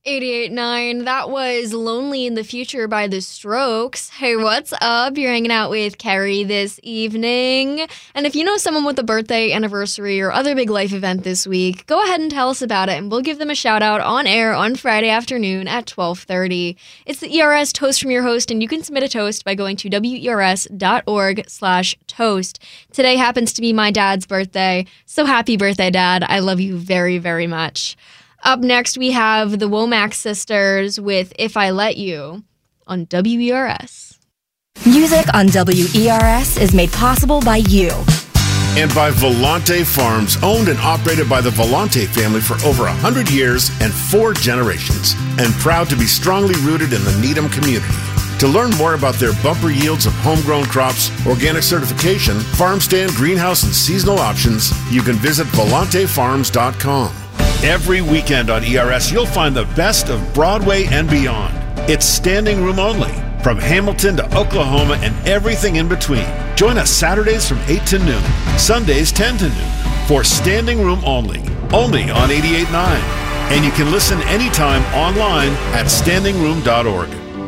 88.9, that was Lonely in the Future by The Strokes. Hey, what's up? You're hanging out with Carrie this evening. And if you know someone with a birthday, anniversary, or other big life event this week, go ahead and tell us about it, and we'll give them a shout out on air on Friday afternoon at 12:30. It's the ERS Toast from your host, and you can submit a toast by going to wers.org/toast. Today happens to be my dad's birthday, so happy birthday, Dad. I love you very, very much. Up next, we have the Womack Sisters with If I Let You on WERS. Music on WERS is made possible by you. And by Volante Farms, owned and operated by the Volante family for over 100 years and 4 generations, and proud to be strongly rooted in the Needham community. To learn more about their bumper yields of homegrown crops, organic certification, farm stand, greenhouse, and seasonal options, you can visit volantefarms.com. Every weekend on ERS, you'll find the best of Broadway and beyond. It's standing room only, from Hamilton to Oklahoma and everything in between. Join us Saturdays from 8 to noon, Sundays 10 to noon, for standing room only on 88.9. And you can listen anytime online at standingroom.org.